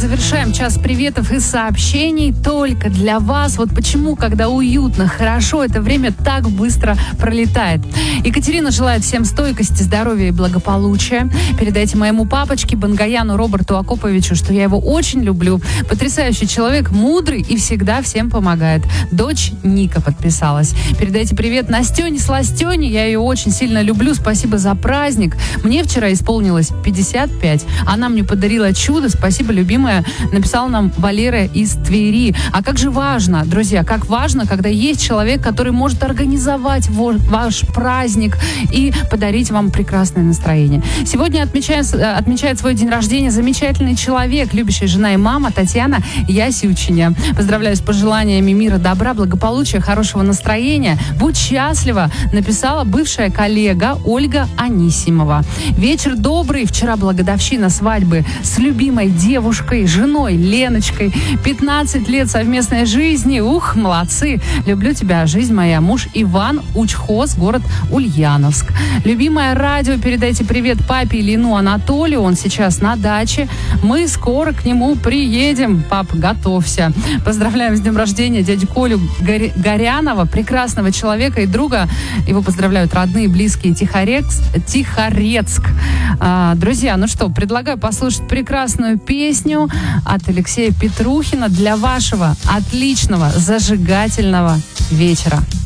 завершаем час приветов и сообщений только для вас. Вот почему, когда уютно, хорошо, это время так быстро пролетает. Екатерина желает всем стойкости, здоровья и благополучия. Передайте моему папочке Бангаяну Роберту Акоповичу, что я его очень люблю. Потрясающий человек, мудрый и всегда всем помогает. Дочь Ника подписалась. Передайте привет Настене Сластене. Я ее очень сильно люблю. Спасибо за праздник. Мне вчера исполнилось 55. Она мне подарила чудо. Спасибо, любимая. Написала нам Валера из Твери. А как же важно, друзья, как важно, когда есть человек, который может организовать ваш праздник и подарить вам прекрасное настроение. Сегодня отмечает свой день рождения замечательный человек, любящая жена и мама Татьяна Ясючиня. Поздравляю с пожеланиями мира, добра, благополучия, хорошего настроения. Будь счастлива, написала бывшая коллега Ольга Анисимова. Вечер добрый. Вчера была годовщина свадьбы с любимой девушкой, женой Леночкой. 15 лет совместной жизни. Ух, молодцы. Люблю тебя, жизнь моя. Муж Иван, Учхоз, город Ульяновск. Любимое радио, передайте привет папе Ильину Анатолию. Он сейчас на даче. Мы скоро к нему приедем. Пап, готовься. Поздравляем с днем рождения дядю Колю Горянова, прекрасного человека и друга. Его поздравляют родные, близкие. Тихорецк. Друзья, ну что, предлагаю послушать прекрасную песню от Алексея Петрухина для вашего отличного зажигательного вечера.